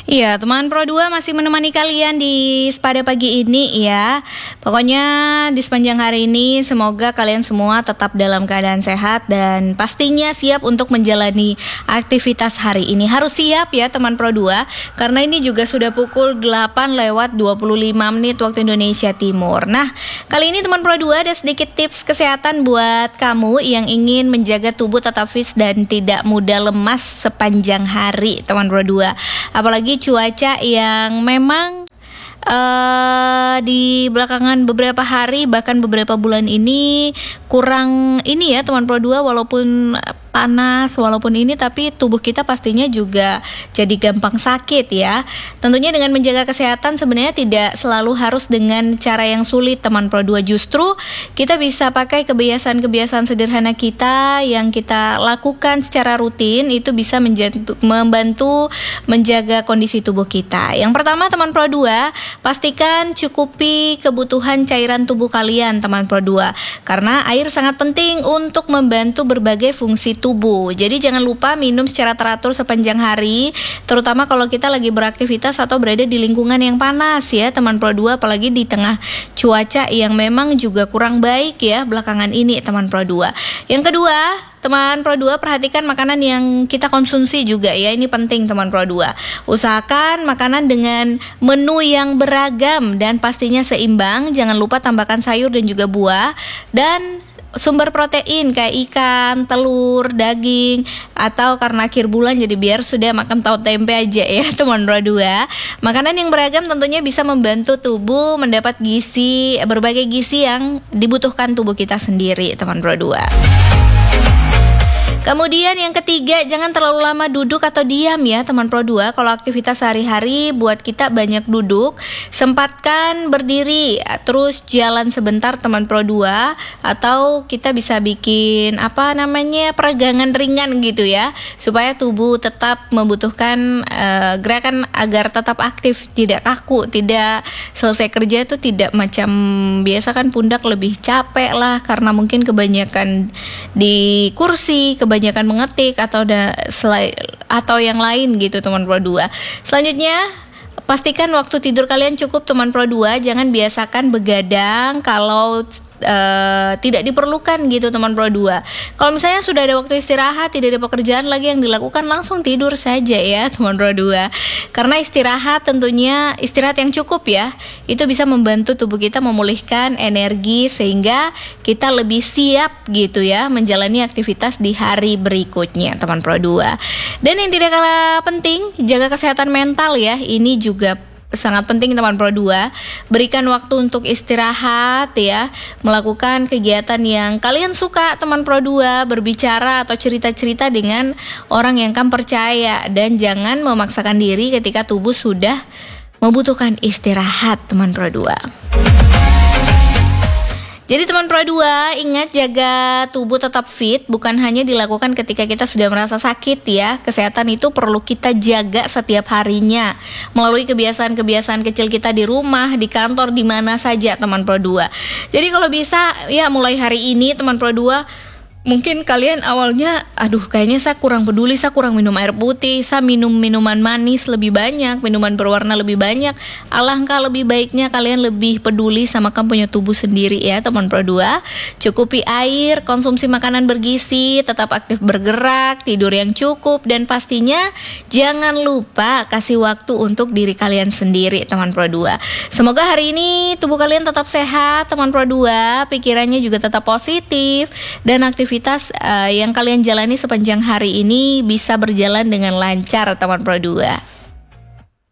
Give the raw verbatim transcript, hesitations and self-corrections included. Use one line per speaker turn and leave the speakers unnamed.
Iya, teman Pro dua masih menemani kalian di pada pagi ini ya. Pokoknya di sepanjang hari ini semoga kalian semua tetap dalam keadaan sehat dan pastinya siap untuk menjalani aktivitas hari ini. Harus siap ya teman Pro dua, karena ini juga sudah pukul delapan lewat dua puluh lima menit waktu Indonesia Timur. Nah, kali ini teman Pro dua ada sedikit tips kesehatan buat kamu yang ingin menjaga tubuh tetap fit dan tidak mudah lemas sepanjang hari teman Pro dua. Apalagi cuaca yang memang uh, di belakangan beberapa hari bahkan beberapa bulan ini kurang ini ya teman Pro dua, walaupun panas walaupun ini tapi tubuh kita pastinya juga jadi gampang sakit ya. Tentunya dengan menjaga kesehatan sebenarnya tidak selalu harus dengan cara yang sulit teman Pro dua, justru kita bisa pakai kebiasaan-kebiasaan sederhana kita yang kita lakukan secara rutin, itu bisa menjantu, membantu menjaga kondisi tubuh kita. Yang pertama teman Pro dua, pastikan cukupi kebutuhan cairan tubuh kalian teman Pro dua, karena air sangat penting untuk membantu berbagai fungsi tubuh. Jadi jangan lupa minum secara teratur sepanjang hari, terutama kalau kita lagi beraktivitas atau berada di lingkungan yang panas ya teman Pro dua, apalagi di tengah cuaca yang memang juga kurang baik ya belakangan ini teman Pro dua. Yang kedua, teman Pro dua, perhatikan makanan yang kita konsumsi juga ya, ini penting teman Pro dua. Usahakan makanan dengan menu yang beragam dan pastinya seimbang. Jangan lupa tambahkan sayur dan juga buah dan sumber protein kayak ikan, telur, daging, atau karena akhir bulan jadi biar sudah makan tahu tempe aja ya teman Pro dua. Makanan yang beragam tentunya bisa membantu tubuh mendapat gizi, berbagai gizi yang dibutuhkan tubuh kita sendiri teman Pro dua. Kemudian yang ketiga, jangan terlalu lama duduk atau diam ya teman Pro dua. Kalau aktivitas sehari-hari buat kita banyak duduk, sempatkan berdiri, terus jalan sebentar teman Pro dua, atau kita bisa bikin apa namanya peregangan ringan gitu ya, supaya tubuh tetap membutuhkan uh, gerakan agar tetap aktif, tidak kaku, tidak selesai kerja itu tidak macam biasa kan pundak lebih capek lah karena mungkin kebanyakan di kursi, kebanyakan kebanyakan mengetik atau da, selai, atau yang lain gitu teman Pro dua. Selanjutnya, pastikan waktu tidur kalian cukup teman Pro dua. Jangan biasakan begadang kalau Uh, tidak diperlukan gitu teman Pro dua. Kalau misalnya sudah ada waktu istirahat, tidak ada pekerjaan lagi yang dilakukan, langsung tidur saja ya teman Pro dua. Karena istirahat tentunya istirahat yang cukup ya, itu bisa membantu tubuh kita memulihkan energi sehingga kita lebih siap gitu ya menjalani aktivitas di hari berikutnya teman Pro dua. Dan yang tidak kalah penting, jaga kesehatan mental ya. Ini juga sangat penting teman Pro dua. Berikan waktu untuk istirahat ya, melakukan kegiatan yang kalian suka teman Pro dua, berbicara atau cerita-cerita dengan orang yang kamu percaya, dan jangan memaksakan diri ketika tubuh sudah membutuhkan istirahat teman Pro dua. Jadi teman Pro dua, ingat jaga tubuh tetap fit bukan hanya dilakukan ketika kita sudah merasa sakit ya. Kesehatan itu perlu kita jaga setiap harinya melalui kebiasaan-kebiasaan kecil kita di rumah, di kantor, di mana saja teman Pro dua. Jadi kalau bisa ya mulai hari ini teman Pro dua, mungkin kalian awalnya, aduh kayaknya saya kurang peduli, saya kurang minum air putih, saya minum minuman manis lebih banyak, minuman berwarna lebih banyak. Alangkah lebih baiknya kalian lebih peduli sama kamu punya tubuh sendiri ya teman Pro dua. Cukupi air, konsumsi makanan bergizi, tetap aktif bergerak, tidur yang cukup, dan pastinya jangan lupa kasih waktu untuk diri kalian sendiri teman Pro dua. Semoga hari ini tubuh kalian tetap sehat teman Pro dua, pikirannya juga tetap positif, dan aktivitas Aktivitas uh, yang kalian jalani sepanjang hari ini bisa berjalan dengan lancar teman Pro dua.